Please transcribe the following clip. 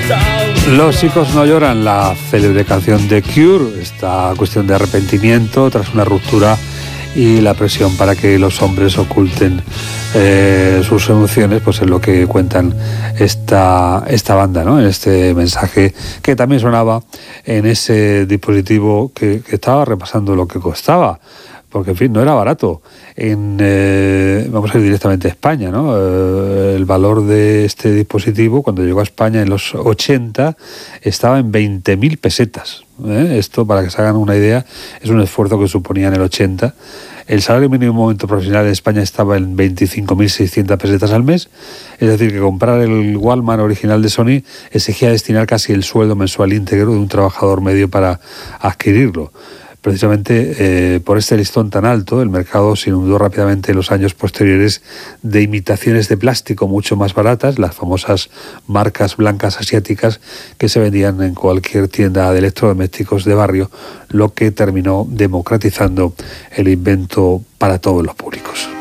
Los chicos no lloran, la célebre canción de Cure, esta cuestión de arrepentimiento tras una ruptura y la presión para que los hombres oculten sus emociones, pues es lo que cuentan esta banda, ¿no? En este mensaje que también sonaba en ese dispositivo que estaba repasando lo que costaba, porque en fin, no era barato. Vamos a ir directamente a España, ¿no? El valor de este dispositivo cuando llegó a España en los 80 estaba en 20.000 pesetas. Esto, para que se hagan una idea, es un esfuerzo que suponía en el 80. El salario mínimo interprofesional en España estaba en 25.600 pesetas al mes, es decir, que comprar el Walkman original de Sony exigía destinar casi el sueldo mensual íntegro de un trabajador medio para adquirirlo. Precisamente por este listón tan alto, el mercado se inundó rápidamente en los años posteriores de imitaciones de plástico mucho más baratas, las famosas marcas blancas asiáticas que se vendían en cualquier tienda de electrodomésticos de barrio, lo que terminó democratizando el invento para todos los públicos.